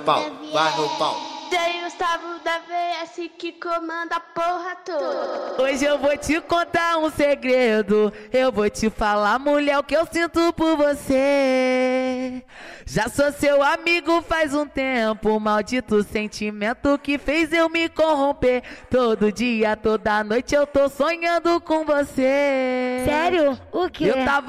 Pau, vai no pau. Tem Gustavo da VS que comanda a porra toda. Hoje eu vou te contar um segredo. Eu vou te falar, mulher, o que eu sinto por você. Já sou seu amigo faz um tempo. Maldito sentimento que fez eu me corromper. Todo dia, toda noite eu tô sonhando com você. Sério? O quê? Eu tava